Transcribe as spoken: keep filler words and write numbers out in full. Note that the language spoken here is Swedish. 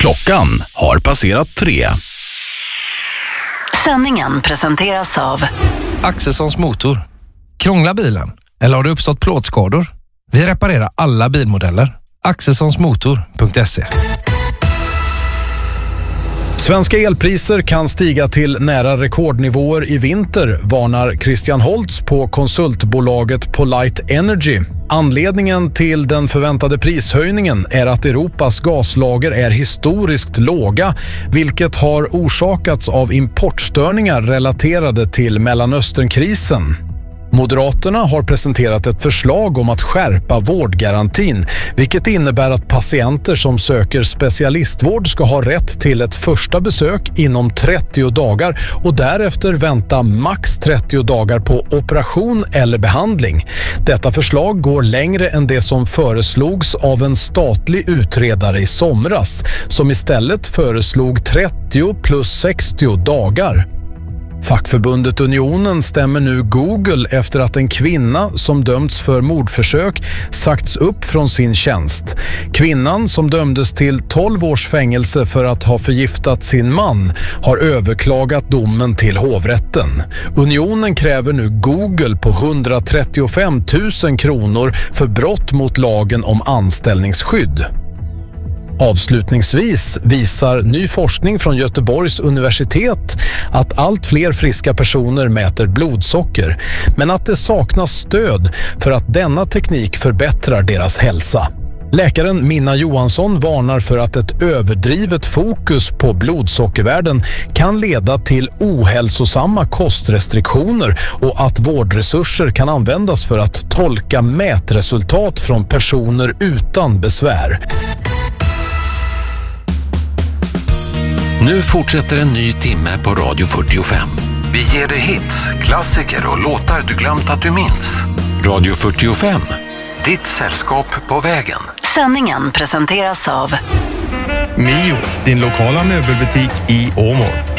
Klockan har passerat tre. Sändningen presenteras av Axelssons motor. Krånglar bilen? Eller har det uppstått plåtskador? Vi reparerar alla bilmodeller. axelssonsmotor punkt se. Svenska elpriser kan stiga till nära rekordnivåer i vinter, varnar Christian Holtz på konsultbolaget Polite Energy. Anledningen till den förväntade prishöjningen är att Europas gaslager är historiskt låga, vilket har orsakats av importstörningar relaterade till Mellanösternkrisen. Moderaterna har presenterat ett förslag om att skärpa vårdgarantin, vilket innebär att patienter som söker specialistvård ska ha rätt till ett första besök inom trettio dagar och därefter vänta max trettio dagar på operation eller behandling. Detta förslag går längre än det som föreslogs av en statlig utredare i somras, som istället föreslog trettio plus sextio dagar. Fackförbundet Unionen stämmer nu Google efter att en kvinna som dömts för mordförsök sagts upp från sin tjänst. Kvinnan, som dömdes till tolv års fängelse för att ha förgiftat sin man, har överklagat domen till hovrätten. Unionen kräver nu Google på hundratrettiofem tusen kronor för brott mot lagen om anställningsskydd. Avslutningsvis visar ny forskning från Göteborgs universitet att allt fler friska personer mäter blodsocker, men att det saknas stöd för att denna teknik förbättrar deras hälsa. Läkaren Minna Johansson varnar för att ett överdrivet fokus på blodsockervärden kan leda till ohälsosamma kostrestriktioner och att vårdresurser kan användas för att tolka mätresultat från personer utan besvär. Nu fortsätter en ny timme på Radio fyrtiofem. Vi ger dig hits, klassiker och låtar du glömt att du minns. Radio fyrtiofem, ditt sällskap på vägen. Sändningen presenteras av Mio, din lokala möbelbutik i Åmål.